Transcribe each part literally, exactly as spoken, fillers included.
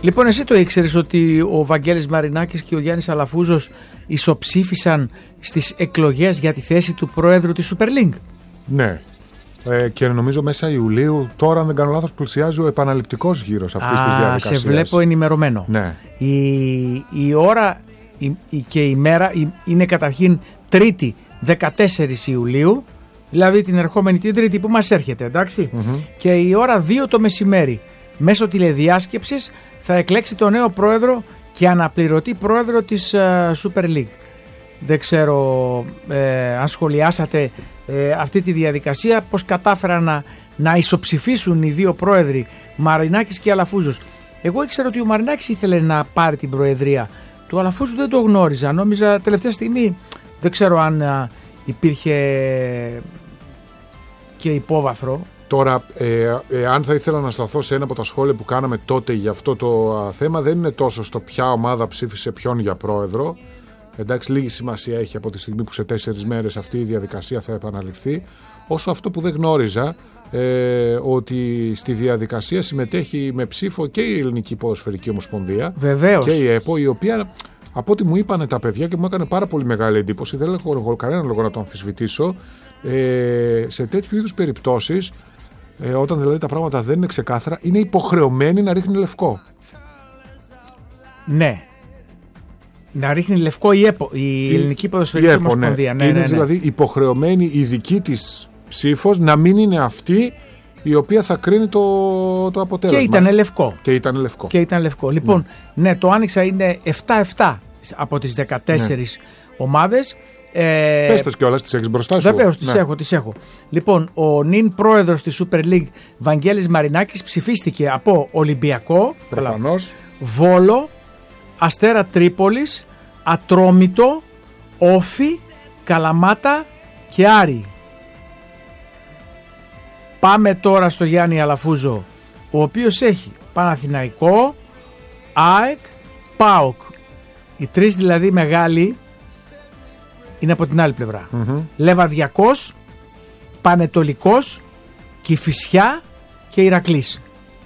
Λοιπόν, εσύ το ήξερες ότι ο Βαγγέλης Μαρινάκης και ο Γιάννης Αλαφούζος ισοψήφισαν στις εκλογές για τη θέση του πρόεδρου της Super League? Ναι. Ε, και νομίζω μέσα Ιουλίου, τώρα αν δεν κάνω λάθος, πλησιάζει ο επαναληπτικός γύρος αυτής Α, της διαδικασίας. Σε βλέπω ενημερωμένο. Ναι. Η, η ώρα η, η, και η μέρα η, είναι καταρχήν Τρίτη δεκατέσσερις Ιουλίου, δηλαδή την ερχόμενη την Τρίτη που μας έρχεται, εντάξει. Mm-hmm. Και η ώρα δύο το μεσημέρι, μέσω τηλεδιάσκεψης, θα εκλέξει το νέο πρόεδρο και αναπληρωτή πρόεδρο της uh, Super League. Δεν ξέρω ε, αν σχολιάσατε ε, αυτή τη διαδικασία, πώς κατάφεραν να, να ισοψηφίσουν οι δύο πρόεδροι, Μαρινάκης και Αλαφούζος. Εγώ ήξερα ότι ο Μαρινάκης ήθελε να πάρει την προεδρία. Του Αλαφούζου δεν το γνώριζα. Νόμιζα τελευταία στιγμή, δεν ξέρω αν α, υπήρχε και υπόβαθρο. Τώρα, ε, ε, αν θα ήθελα να σταθώ σε ένα από τα σχόλια που κάναμε τότε για αυτό το α, θέμα, δεν είναι τόσο στο ποια ομάδα ψήφισε ποιον για πρόεδρο. Εντάξει, λίγη σημασία έχει από τη στιγμή που σε τέσσερις μέρες αυτή η διαδικασία θα επαναληφθεί, όσο αυτό που δεν γνώριζα, ε, ότι στη διαδικασία συμμετέχει με ψήφο και η Ελληνική Ποδοσφαιρική Ομοσπονδία. Βεβαίως. Και η ΕΠΟ, η οποία, από ό,τι μου είπανε τα παιδιά και μου έκανε πάρα πολύ μεγάλη εντύπωση, δεν έχω κανένα λόγο να το αμφισβητήσω, ε, σε τέτοιου είδους περιπτώσεις, ε, όταν δηλαδή τα πράγματα δεν είναι ξεκάθαρα, είναι υποχρεωμένη να ρίχνει λευκό. Ναι. Να ρίχνει λευκό η, ΕΠΟ, η, η Ελληνική Ποδοσφαιρική ΕΠΟ, Ομοσπονδία. Ναι. Ναι, είναι ναι, ναι. δηλαδή υποχρεωμένη η δική της ψήφος να μην είναι αυτή η οποία θα κρίνει το, το αποτέλεσμα. Και ήταν λευκό. Και ήταν λευκό. Και ήταν λευκό. Λοιπόν, ναι, ναι το άνοιξα, είναι επτά επτά από τις δεκατέσσερις ναι. ομάδες. Ε, Πες τες κιόλας, τις έχεις μπροστά σου. Βεβαίως, τις ναι. έχω, τις έχω. Λοιπόν, ο νυν πρόεδρος της Super League, Βαγγέλης Μαρινάκης, ψηφίστηκε από Ολυμπιακό, προφανώς, Βόλο, Αστέρα Τρίπολης, Ατρόμητο, Όφι, Καλαμάτα και Άρη. Πάμε τώρα στο Γιάννη Αλαφούζο, ο οποίος έχει Παναθηναϊκό, ΑΕΚ, ΠΑΟΚ. Οι τρεις δηλαδή μεγάλοι είναι από την άλλη πλευρά. Mm-hmm. Λεβαδιακός, Πανετολικός, Κηφισιά και Ηρακλής.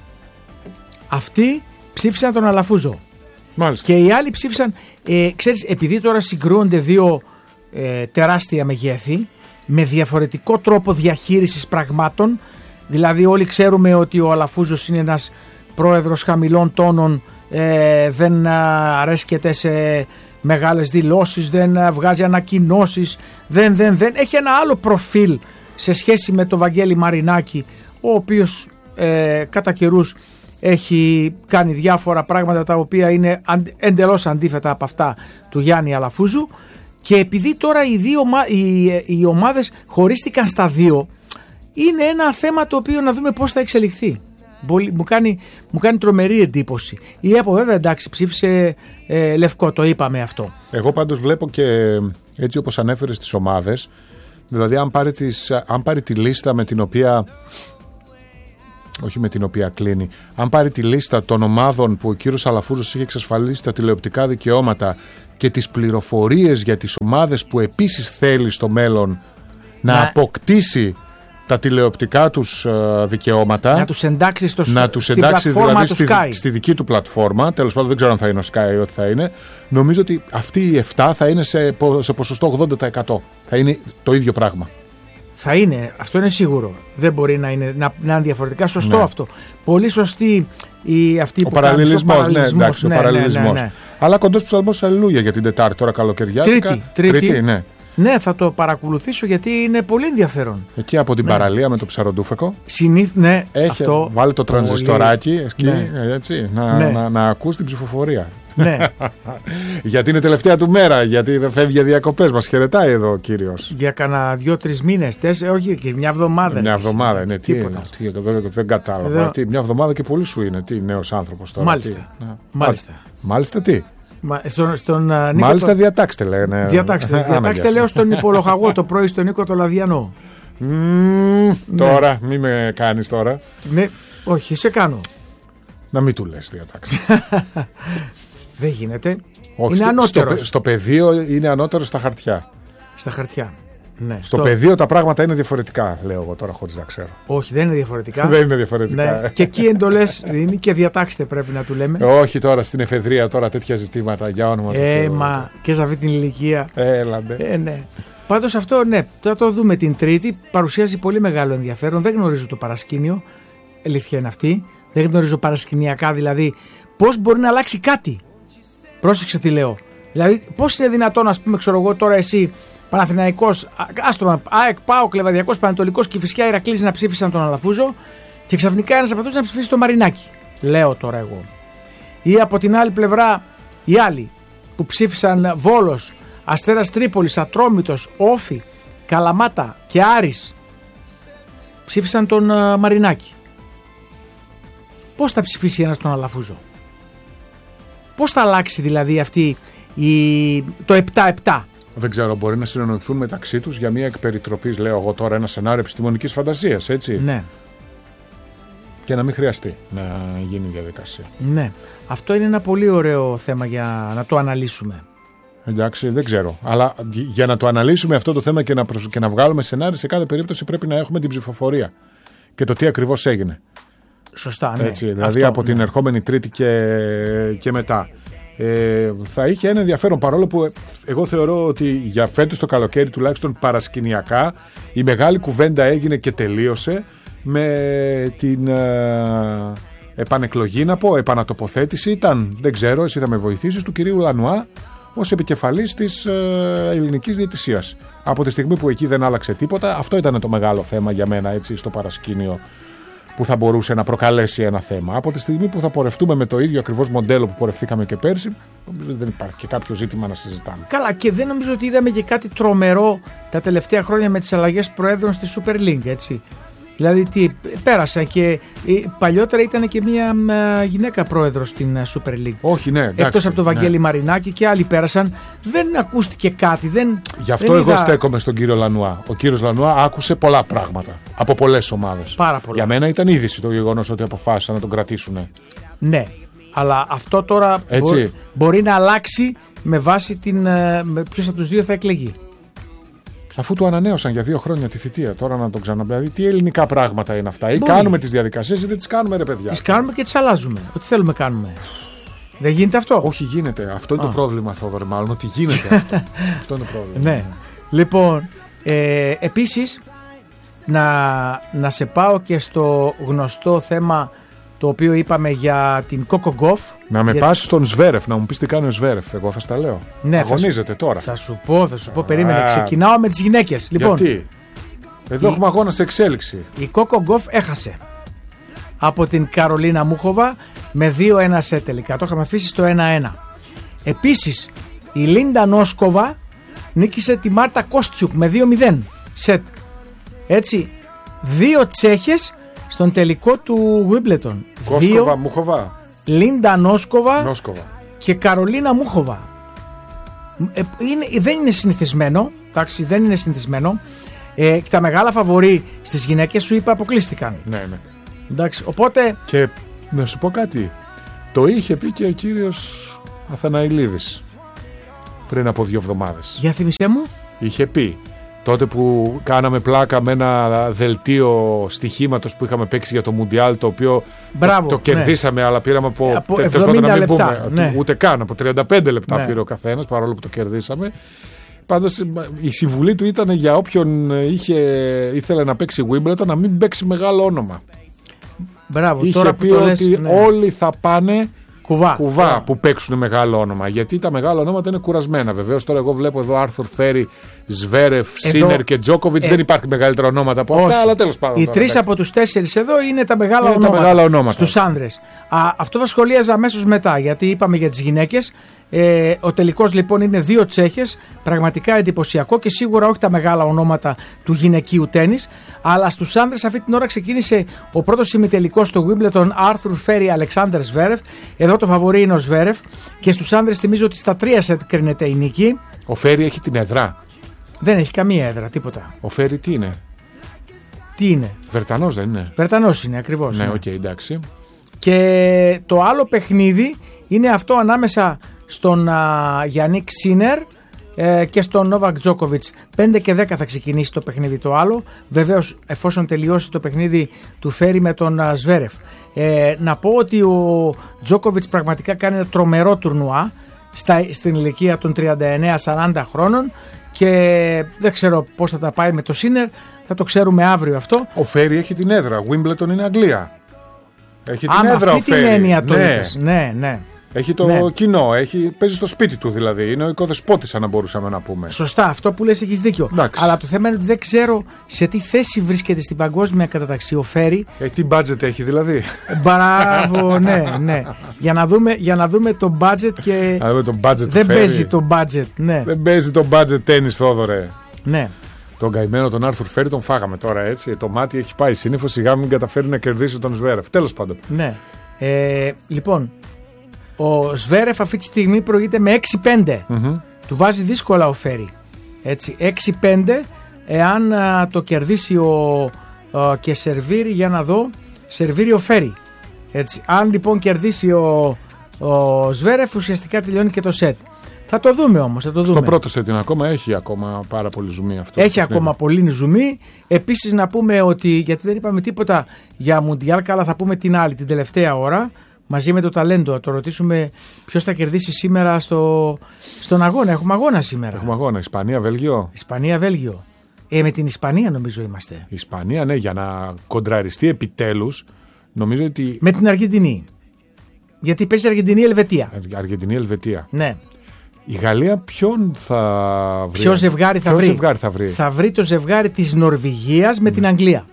Αυτοί ψήφισαν τον Αλαφούζο. Μάλιστα. Και οι άλλοι ψήφισαν, ε, ξέρεις, επειδή τώρα συγκρούονται δύο ε, τεράστια μεγέθη με διαφορετικό τρόπο διαχείρισης πραγμάτων, δηλαδή όλοι ξέρουμε ότι ο Αλαφούζος είναι ένας πρόεδρος χαμηλών τόνων, ε, δεν αρέσκεται σε μεγάλες δηλώσεις, δεν βγάζει ανακοινώσεις, δεν, δεν, δεν. Έχει ένα άλλο προφίλ σε σχέση με τον Βαγγέλη Μαρινάκη, ο οποίος ε, κατά καιρούς έχει κάνει διάφορα πράγματα τα οποία είναι εντελώς αντίθετα από αυτά του Γιάννη Αλαφούζου, και επειδή τώρα οι, δύο, οι, οι ομάδες χωρίστηκαν στα δύο, είναι ένα θέμα το οποίο να δούμε πώς θα εξελιχθεί. Μου κάνει, μου κάνει τρομερή εντύπωση. Η ΕΠΟ βέβαια εντάξει ψήφισε ε, λευκό, το είπαμε αυτό. Εγώ πάντως βλέπω και έτσι όπως ανέφερες τις ομάδες, δηλαδή αν πάρει, τις, αν πάρει τη λίστα με την οποία, όχι με την οποία κλείνει, αν πάρει τη λίστα των ομάδων που ο κύριος Αλαφούζος είχε εξασφαλίσει τα τηλεοπτικά δικαιώματα και τις πληροφορίες για τις ομάδες που επίσης θέλει στο μέλλον να, να... αποκτήσει τα τηλεοπτικά τους uh, δικαιώματα, να τους εντάξει, στο, να τους εντάξει δηλαδή στη, Sky. στη δική του πλατφόρμα, τέλος πάντων δεν ξέρω αν θα είναι ο Sky ή ό,τι θα είναι, νομίζω ότι αυτοί οι επτά θα είναι σε, σε ποσοστό ογδόντα τοις εκατό, θα είναι το ίδιο πράγμα. Θα είναι, αυτό είναι σίγουρο. Δεν μπορεί να είναι, να, να είναι διαφορετικά. Σωστό ναι. αυτό. Πολύ σωστή η, αυτή ο που παραλληλισμός, κάνει, ο ναι, εντάξει, ναι, ο παραλληλισμός. Ναι, ναι, ναι. Αλλά κοντός ψαλμός αλληλούια για την Τετάρτη τώρα καλοκαιριάτικα. Τρίτη, τρίτη, τρίτη ναι. Ναι, θα το παρακολουθήσω γιατί είναι πολύ ενδιαφέρον. Εκεί από την ναι. παραλία με το ψαροντούφεκο. Συνήθ, ναι, έχει, αυτό. Βάλει το τρανζιστοράκι πολύ... εκεί, ναι. έτσι, να, ναι. να, να ακούς την ψηφοφορία. Ναι. Γιατί είναι τελευταία του μέρα, γιατί δεν φεύγει για διακοπές. Μας χαιρετάει εδώ ο κύριος. Για κανένα δύο-τρεις μήνες, τέσσερα, όχι και μια εβδομάδα. Μια εβδομάδα, ναι, τι, τι, δεν, δεν κατάλαβα. Τι, μια εβδομάδα και πολύ σου είναι, τι νέος άνθρωπος τώρα. Μάλιστα. Τι, να, μάλιστα. Μάλιστα τι. Μα, στον, στον, μάλιστα το... διατάξτε λένε. Διατάξτε, διατάξτε λέω στον υπολογαγό το πρωί στον Νίκο το Λαδιανό. Mm, ναι. Τώρα, μη με κάνεις τώρα. Ναι, όχι, σε κάνω. Να μην του λες διατάξτε. Δεν γίνεται. Όχι, είναι στο, ανώτερος. Στο, στο πεδίο είναι ανώτερο στα χαρτιά. Στα χαρτιά. Ναι, στο το... πεδίο τα πράγματα είναι διαφορετικά, λέω εγώ τώρα χωρίς να ξέρω. Όχι, δεν είναι διαφορετικά. Δεν είναι διαφορετικά. Ναι. Και εκεί εντολές είναι και διατάξτε, πρέπει να του λέμε. Όχι τώρα στην εφεδρεία, τώρα τέτοια ζητήματα για όνομα του Θεού. Ε, μα και σε αυτή την ηλικία. Έλαντε. Ε, ναι. Πάντως αυτό, ναι, θα το δούμε την Τρίτη. Παρουσιάζει πολύ μεγάλο ενδιαφέρον. Δεν γνωρίζω το παρασκήνιο. Αλήθεια είναι αυτή. Δεν γνωρίζω παρασκηνιακά, δηλαδή πώς μπορεί να αλλάξει κάτι. Πρόσεξε τι λέω. Δηλαδή, πώς είναι δυνατόν, ας πούμε, ξέρω εγώ τώρα εσύ. Παναθηναϊκός, άστομα, ΑΕΚ, ΠΑΟΚ, Λεβαδιακός, Πανετολικός και Κηφισιά, Ηρακλής να ψήφισαν τον Αλαφούζο και ξαφνικά ένας από αυτούς να ψηφίσει το Μαρινάκι. Λέω τώρα εγώ. Ή από την άλλη πλευρά οι άλλοι που ψήφισαν Βόλος, Αστέρας Τρίπολης, Ατρόμητος, Όφη, Καλαμάτα και Άρης ψήφισαν τον uh, Μαρινάκι. Πώς θα ψηφίσει ένας τον Αλαφούζο? Πώς θα αλλάξει δηλαδή αυτή η... το επτά επτά? Δεν ξέρω, μπορεί να συνεννοηθούν μεταξύ τους για μια εκπεριτροπής, λέω εγώ τώρα, ένα σενάριο επιστημονικής φαντασίας, έτσι. Ναι. Και να μην χρειαστεί να γίνει η διαδικασία. Ναι. Αυτό είναι ένα πολύ ωραίο θέμα για να το αναλύσουμε. Εντάξει, δεν ξέρω. Αλλά για να το αναλύσουμε αυτό το θέμα και να, προσ... και να βγάλουμε σενάρια, σε κάθε περίπτωση πρέπει να έχουμε την ψηφοφορία και το τι ακριβώς έγινε. Σωστά, ναι. Έτσι, δηλαδή αυτό, από την ναι. ερχόμενη Τρίτη και, και μετά. Ε, θα είχε ένα ενδιαφέρον, παρόλο που εγώ θεωρώ ότι για φέτος το καλοκαίρι, τουλάχιστον παρασκηνιακά, η μεγάλη κουβέντα έγινε και τελείωσε με την ε, επανεκλογή, να πω, επανατοποθέτηση ήταν, δεν ξέρω, εσύ θα με βοηθήσεις, του κυρίου Λανουά ως επικεφαλής της ε, ελληνικής διαιτησίας. Από τη στιγμή που εκεί δεν άλλαξε τίποτα, αυτό ήταν το μεγάλο θέμα για μένα, έτσι, στο παρασκήνιο, που θα μπορούσε να προκαλέσει ένα θέμα. Από τη στιγμή που θα πορευτούμε με το ίδιο ακριβώς μοντέλο που πορευθήκαμε και πέρσι, δεν υπάρχει και κάποιο ζήτημα να συζητάμε. Καλά, και δεν νομίζω ότι είδαμε και κάτι τρομερό τα τελευταία χρόνια με τις αλλαγές προέδρων στη Super League, έτσι. Δηλαδή τι, πέρασαν και παλιότερα ήταν και μια γυναίκα πρόεδρος στην Super League. Όχι, ναι. Εντάξει, εκτός από τον Βαγγέλη ναι. Μαρινάκη και άλλοι πέρασαν. Δεν ακούστηκε κάτι. Δεν, Γι' αυτό δεν εγώ είδα... στέκομαι στον κύριο Λανουά. Ο κύριος Λανουά άκουσε πολλά πράγματα από πολλές ομάδες. Πάρα πολλά. Για μένα ήταν είδηση το γεγονός ότι αποφάσισαν να τον κρατήσουν. Ναι, αλλά αυτό τώρα μπο... μπορεί να αλλάξει με βάση την, ποιος από τους δύο θα εκλεγεί. Αφού του ανανέωσαν για δύο χρόνια τη θητεία, τώρα να τον ξαναπεί. Δηλαδή, τι ελληνικά πράγματα είναι αυτά? Ή Μπορεί. κάνουμε τις διαδικασίες ή δεν τις κάνουμε, ρε παιδιά. Τις κάνουμε και τις αλλάζουμε. Ό,τι θέλουμε κάνουμε. Δεν γίνεται αυτό? Όχι, γίνεται. Αυτό είναι Α. το πρόβλημα, Θόδωρε, μάλλον. Ότι γίνεται αυτό. Αυτό είναι το πρόβλημα. Ναι. Λοιπόν, ε, επίσης, να, να σε πάω και στο γνωστό θέμα το οποίο είπαμε για την Κόκο Γκοφ. Να με για... πας στον Σβέρεφ, να μου πεις τι κάνει ο Σβέρεφ. Εγώ θα στα λέω. Ναι, αγωνίζεται θα σου... τώρα. Θα σου πω, θα σου πω, περίμενε. Α... Ξεκινάω με τις γυναίκες. Λοιπόν, γιατί? Εδώ η... έχουμε αγώνα σε εξέλιξη. Η Κόκο Γκοφ έχασε από την Καρολίνα Μούχοβα με δύο ένα σε τελικά. Το είχαμε αφήσει στο ένα ένα. Επίσης, η Λίντα Νόσκοβα νίκησε τη Μάρτα Κόστιουκ με δύο μηδέν σετ. Έτσι, δύο Τσέχες στον τελικό του Wimbledon. Κόσκοβα, Μούχοβα. Λίντα Νόσκοβα, Νόσκοβα και Καρολίνα Μούχοβα. Ε, είναι, δεν είναι συνηθισμένο. Εντάξει, δεν είναι συνηθισμένο. Ε, και τα μεγάλα φαβορί στις γυναίκες σου είπα αποκλείστηκαν. Ναι, ναι. Εντάξει, οπότε... Και να σου πω κάτι. Το είχε πει και ο κύριος Αθαναηλίδης πριν από δύο εβδομάδες. Για θύμισέ μου. Είχε πει. Τότε που κάναμε πλάκα με ένα δελτίο στοιχήματος που είχαμε παίξει για το Μουντιάλ, το οποίο Μπράβο, το, το κερδίσαμε, ναι. Αλλά πήραμε από, από εβδομήντα λεπτά. Ναι. Ούτε καν, από τριάντα πέντε λεπτά ναι. πήρε ο καθένας, παρόλο που το κερδίσαμε. Πάντως η συμβουλή του ήταν για όποιον είχε, ήθελε να παίξει Wimbledon να μην παίξει μεγάλο όνομα. Μπράβο, είχε τώρα πει που το ότι λες, ναι. όλοι θα πάνε κουβά, κουβά κουβά που παίξουν μεγάλο όνομα. Γιατί τα μεγάλα ονόματα είναι κουρασμένα. Βεβαίως τώρα εγώ βλέπω εδώ Άρθουρ Φέρι, Σβέρεφ, Σίνερ και Τζόκοβιτς. Ε, δεν υπάρχει μεγαλύτερα ονόματα από αυτά, αλλά τέλος πάντων. Οι τρεις από τους τέσσερις εδώ είναι τα μεγάλα, είναι ονόματα, τα μεγάλα ονόματα στους άνδρες. Α, αυτό θα σχολίαζα αμέσως μετά, γιατί είπαμε για τις γυναίκες. Ε, ο τελικός λοιπόν είναι δύο Τσέχες, πραγματικά εντυπωσιακό και σίγουρα όχι τα μεγάλα ονόματα του γυναικείου τένις, αλλά στους άνδρες αυτή την ώρα ξεκίνησε ο πρώτος ημιτελικός στο Wimbledon, Άρθουρ Φέρι, Αλεξάνδερ Σβέρεφ. Εδώ το φαβορί είναι ο Σβέρεφ και στους άνδρες θυμίζω ότι στα τρία σετ κρίνεται η νίκη. Ο Φέρι έχει την έδρα? Δεν έχει καμία έδρα, τίποτα. Ο Φέρι τι είναι? Τι είναι? Βερτανός δεν είναι? Βερτανός είναι ακριβώς. Ναι, οκ, ναι. Okay, εντάξει. Και το άλλο παιχνίδι είναι αυτό ανάμεσα στον α, Γιάννικ Σίνερ ε, και στον Νόβακ Τζόκοβιτς. πέντε και δέκα θα ξεκινήσει το παιχνίδι το άλλο. Βεβαίως, εφόσον τελειώσει το παιχνίδι του Φέρι με τον Σβέρεφ. Ε, να πω ότι ο Τζόκοβιτς πραγματικά κάνει ένα τρομερό τουρνουά στα, στην ηλικία των τριάντα εννέα σαράντα χρόνων και δεν ξέρω πώς θα τα πάει με το Σίνερ, θα το ξέρουμε αύριο αυτό. Ο Φέρι έχει την έδρα, Wimbledon είναι Αγγλία. Έχει την Α, έδρα αυτή ο Φέρι. την έννοια το ναι. είπες. Ναι, ναι. Έχει το ναι. κοινό, έχει, παίζει στο σπίτι του δηλαδή. Είναι ο οικοδεσπότης, αν μπορούσαμε να πούμε. Σωστά, αυτό που λες έχεις δίκιο. Εντάξει. Αλλά το θέμα είναι ότι δεν ξέρω σε τι θέση βρίσκεται στην παγκόσμια καταταξή ο Φέρι. Ε, τι budget έχει δηλαδή. Μπράβο, ναι, ναι. Για να δούμε, για να δούμε το budget και. Να δούμε το budget δεν του παίζει Φέρι. το budget, ναι. Δεν παίζει το budget τένις, Θόδωρε. Ναι. Τον καημένο τον Άρθουρ Φέρι τον φάγαμε τώρα έτσι. Το μάτι έχει πάει σύννεφο, σιγά μην καταφέρει να κερδίσει τον Σβέρεφ. Τέλος πάντων. Ναι. Ε, λοιπόν, ο Σβέρεφ αυτή τη στιγμή προηγείται με έξι πέντε. Mm-hmm. Του βάζει δύσκολα ο Φέρι. Έτσι, έξι πέντε εάν α, το κερδίσει ο α, και σερβίρει, για να δω, σερβίρει ο Φέρι. Έτσι, αν λοιπόν κερδίσει ο, ο Σβέρεφ, ουσιαστικά τελειώνει και το σετ. Θα το δούμε όμως, θα το δούμε. Στο πρώτο σετ είναι ακόμα, έχει ακόμα πάρα πολύ ζουμί αυτό. Έχει ακόμα πολύ ζουμί. Επίσης να πούμε ότι, γιατί δεν είπαμε τίποτα για Μουντιάλ, αλλά θα πούμε την άλλη, την τελευταία ώρα, μαζί με το ταλέντο. Θα το ρωτήσουμε ποιος θα κερδίσει σήμερα στο, στον αγώνα. Έχουμε αγώνα σήμερα. Έχουμε αγώνα. Ισπανία, Βέλγιο. Ισπανία, Βέλγιο. Ε, με την Ισπανία νομίζω είμαστε. Ισπανία, ναι, για να κοντραριστεί επιτέλους, νομίζω ότι. Με την Αργεντινή. Γιατί παίζει Αργεντινή-Ελβετία. Αργεντινή-Ελβετία. Ναι. Η Γαλλία ποιον θα βρει. Ποιο ζευγάρι θα Ποιο βρει. ζευγάρι θα βρει. Θα βρει το ζευγάρι της Νορβηγίας με mm. την Αγγλία.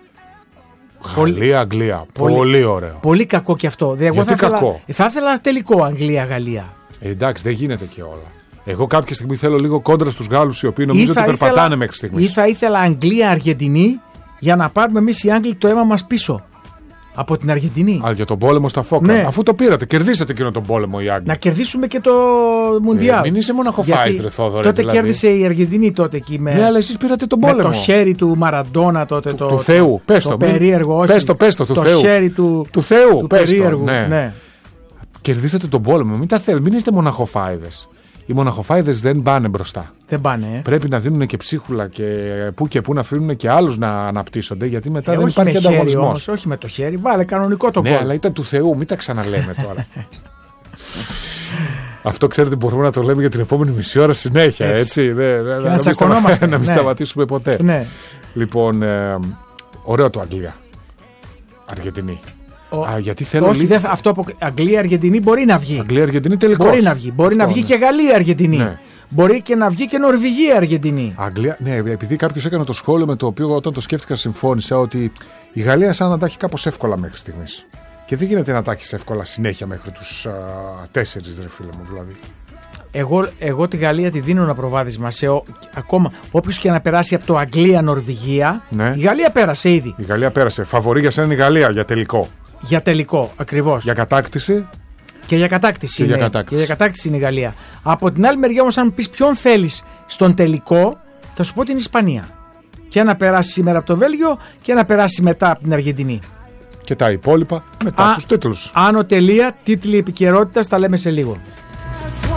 Γαλλία-Αγγλία. Πολύ, πολύ ωραίο. Πολύ κακό και αυτό. Γιατί εγώ θα κακό. Ήθελα, θα ήθελα τελικό Αγγλία-Γαλλία. Ε, εντάξει, δεν γίνεται και όλα. Εγώ κάποια στιγμή θέλω λίγο κόντρα στους Γάλλους, οι οποίοι νομίζω ότι περπατάνε ήθελα, μέχρι στιγμής. Ή θα ήθελα Αγγλία-Αργεντινή για να πάρουμε εμείς οι Άγγλοι το αίμα μας πίσω. Από την Αργεντινή. Α, για τον πόλεμο στα Φόκρα. Ναι. Αφού το πήρατε, κερδίσατε εκείνο τον πόλεμο οι Άγγλοι. Να κερδίσουμε και το Μουντιάλ. Ε, μην είσαι μοναχοφάιστ, ρε Θόδωρε. Τότε δηλαδή. κέρδισε η Αργεντινή τότε εκεί με. Ναι, αλλά εσείς πήρατε τον πόλεμο. Με το χέρι του Μαραντόνα τότε. Του, το, του Θεού. Πες το. Το περίεργο, όχι. Πες το, πες το, του το Θεού. χέρι του, του Θεού. Του πες περίεργου. Το, ναι. Ναι. Κερδίσατε τον πόλεμο. Μην τα θέλετε. Μην είστε μοναχοφάιδες. Οι μοναχοφάιδες δεν πάνε μπροστά. Δεν πάνε. Ε. Πρέπει να δίνουν και ψίχουλα και που και που να αφήνουν και άλλους να αναπτύσσονται, γιατί μετά ε, δεν όχι υπάρχει ανταγωνισμός. Όχι με το χέρι, βάλε κανονικό το ναι, κόλ. αλλά ήταν του Θεού, μην τα ξαναλέμε τώρα. Αυτό ξέρετε μπορούμε να το λέμε για την επόμενη μισή ώρα συνέχεια, έτσι. έτσι. Ναι, ναι, και να, να τσακωνόμαστε. Να μην ναι. σταματήσουμε ποτέ. Ναι. Λοιπόν, ε, ωραίο το Αγγλία. Αργεντινή. Ο... Α, γιατί θέλω όχι, λίγο... θα... αυτό από Αγγλία-Αργεντινή μπορεί να βγει. Αγγλία-Αργεντινή τελικώς. Μπορεί να βγει. Μπορεί αυτό, να βγει ναι. και Γαλλία-Αργεντινή. Ναι. Μπορεί και να βγει και Νορβηγία-Αργεντινή. Αγγλία, ναι, επειδή κάποιος έκανε το σχόλιο με το οποίο όταν το σκέφτηκα συμφώνησα ότι η Γαλλία σαν να τα έχει κάπως εύκολα μέχρι στιγμής. Και δεν γίνεται να τα έχει εύκολα συνέχεια μέχρι τους α, τέσσερις, ρε φίλε μου δηλαδή. Εγώ, εγώ τη Γαλλία τη δίνω ένα προβάδισμα σε ο, ακόμα. Όποιος και να περάσει από το Αγγλία-Νορβηγία. Ναι. Η Γαλλία πέρασε ήδη. Η Γαλλία πέρασε. Φαβορί για σένα είναι η Γαλλία για τελικό. Για τελικό, ακριβώς. Για κατάκτηση. Και για κατάκτηση, και είναι, για κατάκτηση. Και για κατάκτηση είναι η Γαλλία. Από την άλλη μεριά όμως, αν πεις ποιον θέλεις στον τελικό, θα σου πω την Ισπανία. Και να περάσει σήμερα από το Βέλγιο και να περάσει μετά από την Αργεντινή. Και τα υπόλοιπα μετά Α, τους τίτλους. Άνω τελεία, τίτλοι επικαιρότητας, τα λέμε σε λίγο.